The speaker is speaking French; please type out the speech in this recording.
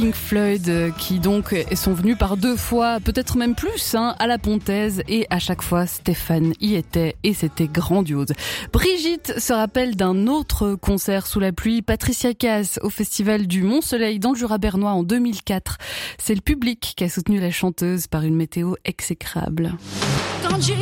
Pink Floyd qui donc sont venus par 2 fois, peut-être même plus, à la Pontaise, et à chaque fois Stéphane y était et c'était grandiose. Brigitte se rappelle d'un autre concert sous la pluie, Patricia Cass au Festival du Mont-Soleil dans le Jura bernois en 2004. C'est le public qui a soutenu la chanteuse par une météo exécrable. Quand j'ai